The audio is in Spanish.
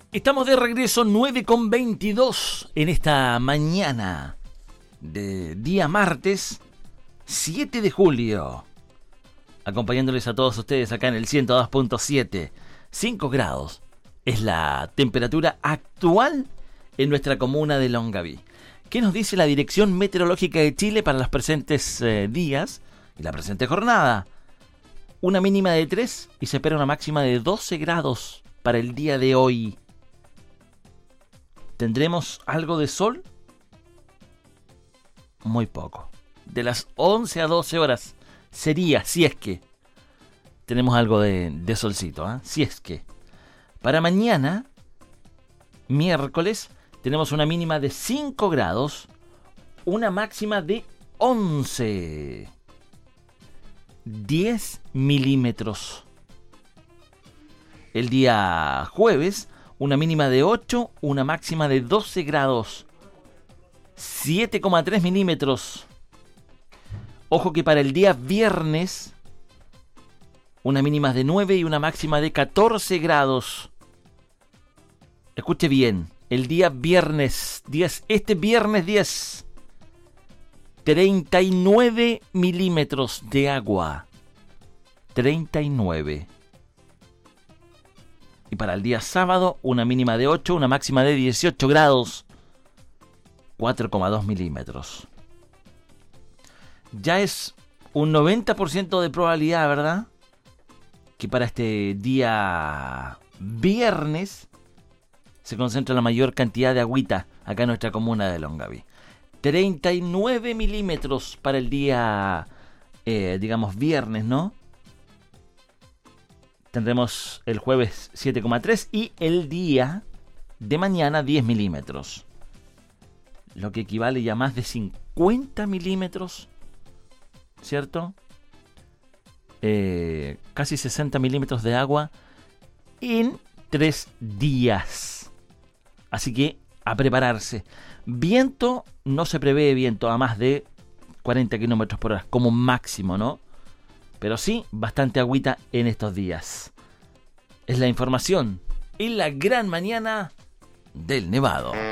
Estamos de regreso 9:22 en esta mañana de día martes 7 de julio. Acompañándoles a todos ustedes acá en el 102.7. 5 grados es la temperatura actual en nuestra comuna de Longaví. ¿Qué nos dice la Dirección Meteorológica de Chile para los presentes días y la presente jornada? Una mínima de 3 y se espera una máxima de 12 grados para el día de hoy. ¿Tendremos algo de sol? Muy poco. De las 11 a 12 horas sería, si es que tenemos algo de solcito, ¿eh? Si es que. Para mañana, miércoles, tenemos una mínima de 5 grados, una máxima de 11. 10 milímetros. El día jueves, una mínima de 8, una máxima de 12 grados. 7,3 milímetros. Ojo que para el día viernes, una mínima de 9 y una máxima de 14 grados. Escuche bien, el día viernes 10, este viernes 10, 39 milímetros de agua. 39. Y para el día sábado, una mínima de 8, una máxima de 18 grados. 4,2 milímetros. Ya es un 90% de probabilidad, ¿verdad? Que para este día viernes se concentra la mayor cantidad de agüita acá en nuestra comuna de Longaví. 39 milímetros para el día, digamos, viernes, ¿no? Tendremos el jueves 7,3 y el día de mañana 10 milímetros. Lo que equivale ya a más de 50 milímetros, ¿cierto? Casi 60 milímetros de agua en 3 días. Así que a prepararse. Viento, no se prevé viento a más de 40 kilómetros por hora como máximo, ¿no? Pero sí, bastante agüita en estos días. Es la información en la gran mañana del Nevado.